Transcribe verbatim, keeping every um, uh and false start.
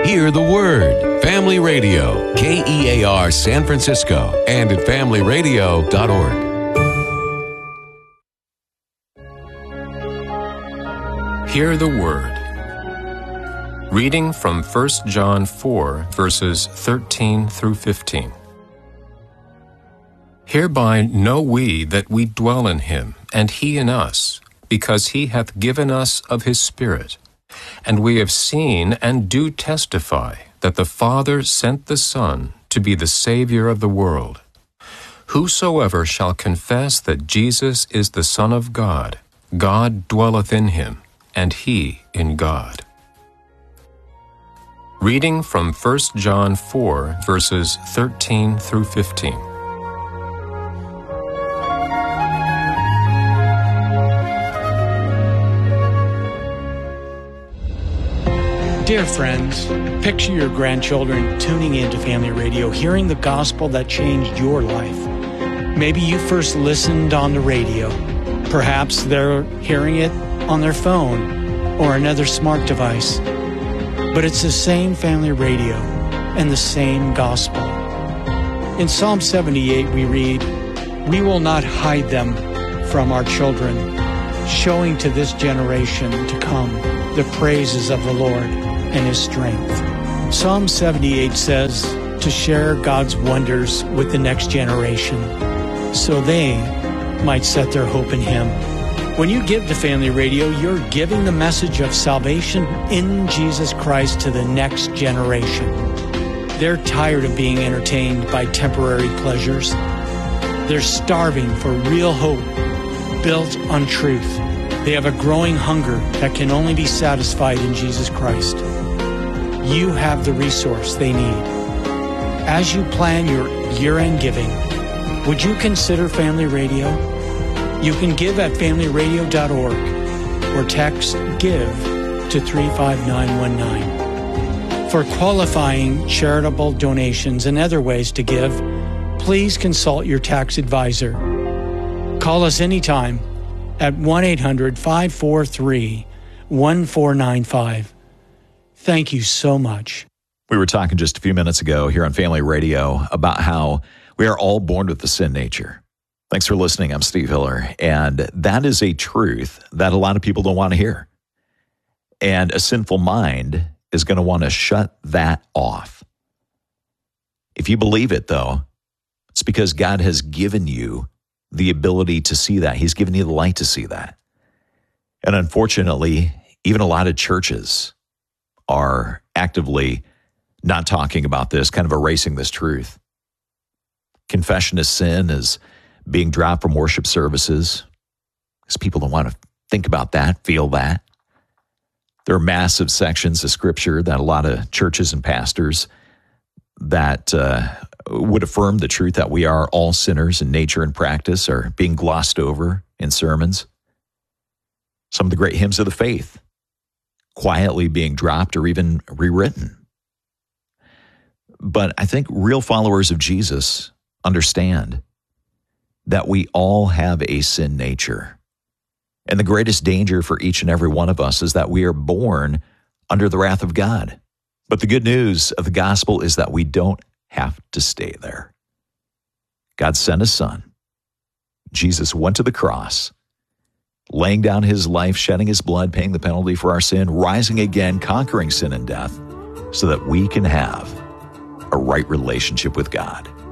Hear the Word. Family Radio, K E A R San Francisco, and at family radio dot org. Hear the Word. Reading from First John four, verses thirteen through fifteen. Hereby know we that we dwell in him, and he in us, because he hath given us of his Spirit. And we have seen and do testify that the Father sent the Son to be the Savior of the world. Whosoever shall confess that Jesus is the Son of God, God dwelleth in him, and he in God. Reading from First John four, verses thirteen through fifteen. Dear friends, picture your grandchildren tuning into Family Radio, hearing the gospel that changed your life. Maybe you first listened on the radio. Perhaps they're hearing it on their phone or another smart device. But it's the same Family Radio and the same gospel. In Psalm seventy-eight we read, "We will not hide them from our children, showing to this generation to come the praises of the Lord and his strength." Psalm seventy-eight says to share God's wonders with the next generation so they might set their hope in him. When you give to Family Radio, you're giving the message of salvation in Jesus Christ to the next generation. They're tired of being entertained by temporary pleasures. They're starving for real hope built on truth. They have a growing hunger that can only be satisfied in Jesus Christ. You have the resource they need. As you plan your year-end giving, would you consider Family Radio? You can give at family radio dot org or text GIVE to three five nine one nine. For qualifying charitable donations and other ways to give, please consult your tax advisor. Call us anytime at one eight hundred five four three one four nine five. Thank you so much. We were talking just a few minutes ago here on Family Radio about how we are all born with the sin nature. Thanks for listening. I'm Steve Hiller, and that is a truth that a lot of people don't want to hear. And a sinful mind is going to want to shut that off. If you believe it, though, it's because God has given you the ability to see that. He's given you the light to see that. And unfortunately, even a lot of churches are actively not talking about this, kind of erasing this truth. Confession of sin is being dropped from worship services because people don't want to think about that, feel that. There are massive sections of Scripture that a lot of churches and pastors that uh, would affirm the truth that we are all sinners in nature and practice are being glossed over in sermons. Some of the great hymns of the faith quietly being dropped or even rewritten. But I think real followers of Jesus understand that we all have a sin nature. And the greatest danger for each and every one of us is that we are born under the wrath of God. But the good news of the gospel is that we don't have to stay there. God sent his Son. Jesus went to the cross, laying down his life, shedding his blood, paying the penalty for our sin, rising again, conquering sin and death, so that we can have a right relationship with God.